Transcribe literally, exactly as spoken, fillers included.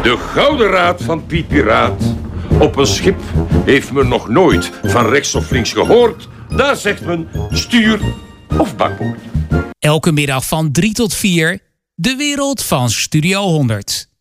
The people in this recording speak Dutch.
De Gouden Raad van Piet Piraat. Op een schip heeft men nog nooit van rechts of links gehoord. Daar zegt men stuur of bakboord. Elke middag van drie tot vier, de wereld van Studio honderd.